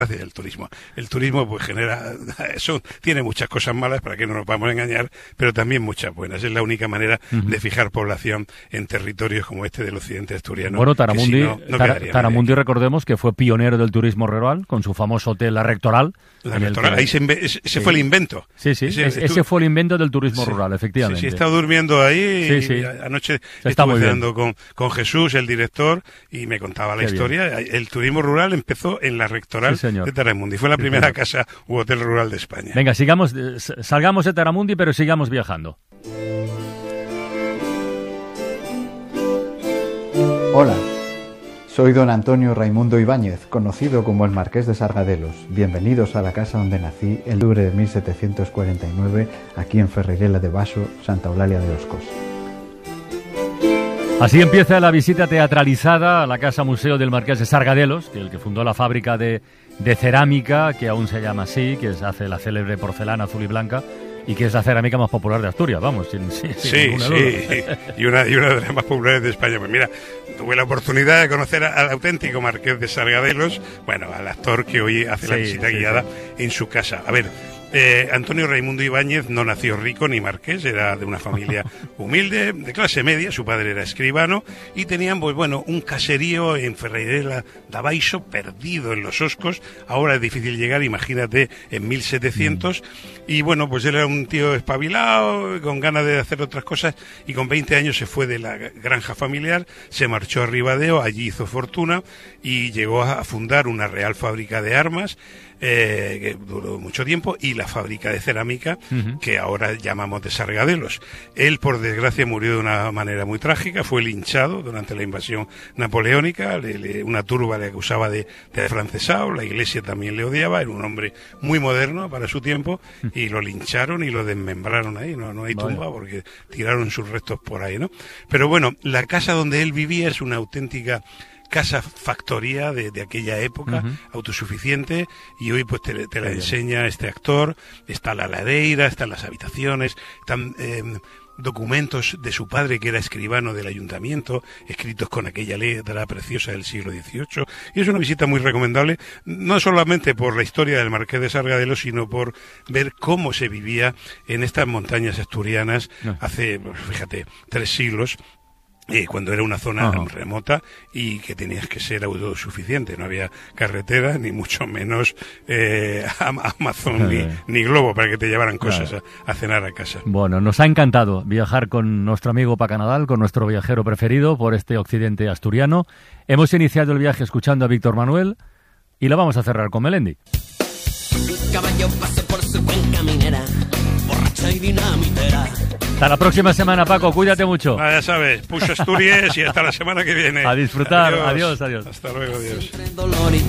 del turismo. El turismo pues genera, tiene muchas cosas malas, para que no nos vamos a engañar, pero también muchas buenas. Es la única manera de fijar población en territorios como este del occidente asturiano. Bueno, Taramundi, Taramundi recordemos que fue pionero del turismo rural con su famoso hotel La Rectoral. Ahí ese fue el invento. Sí, ese fue el invento del turismo rural, efectivamente. Sí, he estado durmiendo ahí. Sí. Anoche estuve cenando con Jesús, el director, y me contaba la historia. Bien. El turismo rural empezó en La Rectoral de Taramundi. Fue la primera casa u hotel rural de España. Venga, salgamos de Taramundi, pero sigamos viajando. Hola, soy don Antonio Raimundo Ibáñez, conocido como el Marqués de Sargadelos. Bienvenidos a la casa donde nací el octubre de 1749, aquí en Ferreguela de Baso, Santa Eulalia de Oscos. Así empieza la visita teatralizada a la Casa Museo del Marqués de Sargadelos, que el que fundó la fábrica de cerámica, que aún se llama así, que hace la célebre porcelana azul y blanca, y que es la cerámica más popular de Asturias, vamos, sin ninguna duda. Y una de las más populares de España. Pues mira, tuve la oportunidad de conocer al auténtico Marqués de Sargadelos, bueno, al actor que hoy hace la visita guiada en su casa. A ver, Antonio Raimundo Ibáñez no nació rico ni marqués, era de una familia humilde, de clase media. Su padre era escribano y tenían, pues bueno, un caserío en Ferreirela de Baixo, perdido en los Oscos. Ahora es difícil llegar, imagínate, en 1700. Y bueno, pues él era un tío espabilado, con ganas de hacer otras cosas, y con 20 años se fue de la granja familiar, se marchó a Ribadeo, allí hizo fortuna y llegó a fundar una real fábrica de armas, que duró mucho tiempo, y la fábrica de cerámica, que ahora llamamos de Sargadelos. Él, por desgracia, murió de una manera muy trágica, fue linchado durante la invasión napoleónica, una turba le acusaba de afrancesado, la iglesia también le odiaba, era un hombre muy moderno para su tiempo, y lo lincharon y lo desmembraron ahí, no hay tumba porque tiraron sus restos por ahí, ¿no? Pero bueno, la casa donde él vivía es una auténtica casa factoría de aquella época, autosuficiente, y hoy pues te la enseña este actor. Está la ladeira, están las habitaciones, están documentos de su padre, que era escribano del ayuntamiento, escritos con aquella letra preciosa del siglo XVIII, y es una visita muy recomendable, no solamente por la historia del Marqués de Sargadelos, sino por ver cómo se vivía en estas montañas asturianas hace, fíjate, 3 siglos, cuando era una zona remota y que tenías que ser autosuficiente. No había carretera, ni mucho menos Amazon ni Globo para que te llevaran cosas a cenar a casa. Bueno, nos ha encantado viajar con nuestro amigo Paca Nadal, con nuestro viajero preferido por este occidente asturiano. Hemos iniciado el viaje escuchando a Víctor Manuel y lo vamos a cerrar con Melendi. Caballo pase por su cuenca minera, borracha y dinamitera. Hasta la próxima semana, Paco, cuídate mucho. Ya sabes, push Asturias y hasta la semana que viene. A disfrutar, adiós. Hasta luego, adiós.